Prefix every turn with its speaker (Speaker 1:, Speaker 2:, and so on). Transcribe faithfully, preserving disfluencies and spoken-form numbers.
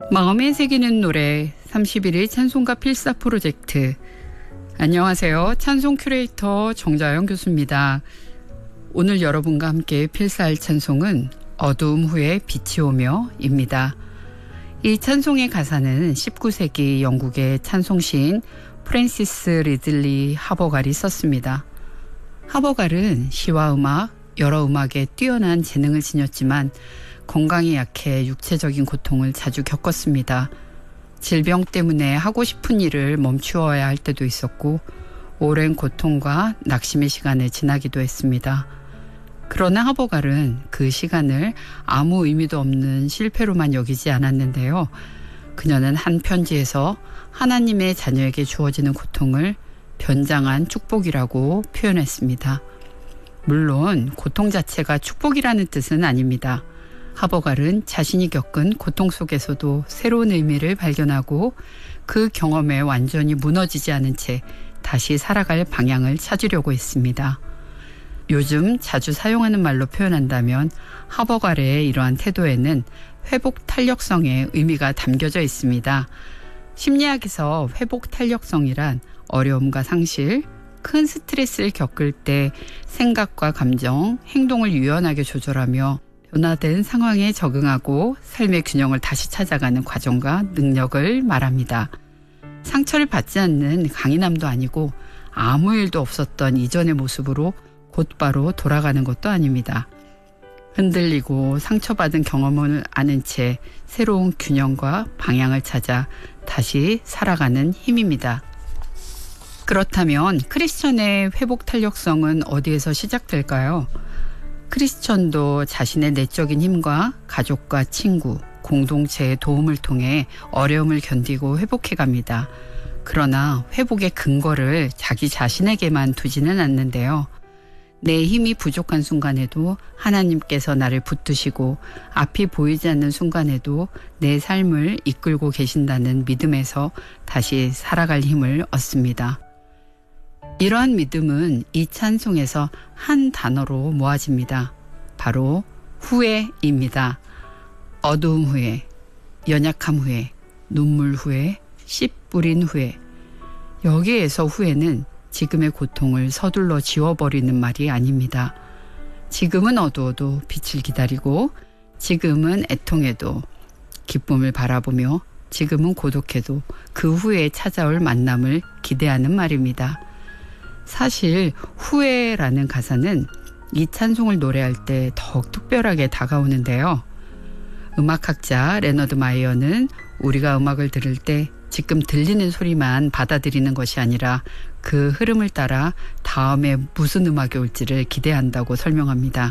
Speaker 1: 마음에 새기는 노래 삼십일 일 찬송가 필사 프로젝트. 안녕하세요. 찬송 큐레이터 정자영 교수입니다. 오늘 여러분과 함께 필사할 찬송은 어두움 후에 빛이 오며 입니다. 이 찬송의 가사는 십구 세기 영국의 찬송시인 프랜시스 리들리 하버갈이 썼습니다. 하버갈은 시와 음악, 여러 음악에 뛰어난 재능을 지녔지만 건강이 약해 육체적인 고통을 자주 겪었습니다. 질병 때문에 하고 싶은 일을 멈추어야 할 때도 있었고 오랜 고통과 낙심의 시간을 지나기도 했습니다. 그러나 하버갈은 그 시간을 아무 의미도 없는 실패로만 여기지 않았는데요. 그녀는 한 편지에서 하나님의 자녀에게 주어지는 고통을 변장한 축복이라고 표현했습니다. 물론 고통 자체가 축복이라는 뜻은 아닙니다. 하버갈은 자신이 겪은 고통 속에서도 새로운 의미를 발견하고 그 경험에 완전히 무너지지 않은 채 다시 살아갈 방향을 찾으려고 했습니다. 요즘 자주 사용하는 말로 표현한다면 하버갈의 이러한 태도에는 회복 탄력성의 의미가 담겨져 있습니다. 심리학에서 회복 탄력성이란 어려움과 상실, 큰 스트레스를 겪을 때 생각과 감정, 행동을 유연하게 조절하며 변화된 상황에 적응하고 삶의 균형을 다시 찾아가는 과정과 능력을 말합니다. 상처를 받지 않는 강인함도 아니고 아무 일도 없었던 이전의 모습으로 곧바로 돌아가는 것도 아닙니다. 흔들리고 상처받은 경험을 아는 채 새로운 균형과 방향을 찾아 다시 살아가는 힘입니다. 그렇다면 크리스천의 회복 탄력성은 어디에서 시작될까요? 크리스천도 자신의 내적인 힘과 가족과 친구, 공동체의 도움을 통해 어려움을 견디고 회복해갑니다. 그러나 회복의 근거를 자기 자신에게만 두지는 않는데요. 내 힘이 부족한 순간에도 하나님께서 나를 붙드시고 앞이 보이지 않는 순간에도 내 삶을 이끌고 계신다는 믿음에서 다시 살아갈 힘을 얻습니다. 이러한 믿음은 이 찬송에서 한 단어로 모아집니다. 바로 후회입니다. 어두움 후에, 연약함 후에, 눈물 후에, 씨 뿌린 후에. 여기에서 후회는 지금의 고통을 서둘러 지워버리는 말이 아닙니다. 지금은 어두워도 빛을 기다리고, 지금은 애통해도 기쁨을 바라보며, 지금은 고독해도 그 후에 찾아올 만남을 기대하는 말입니다. 사실 후회라는 가사는 이 찬송을 노래할 때 더욱 특별하게 다가오는데요. 음악학자 레너드 마이어는 우리가 음악을 들을 때 지금 들리는 소리만 받아들이는 것이 아니라 그 흐름을 따라 다음에 무슨 음악이 올지를 기대한다고 설명합니다.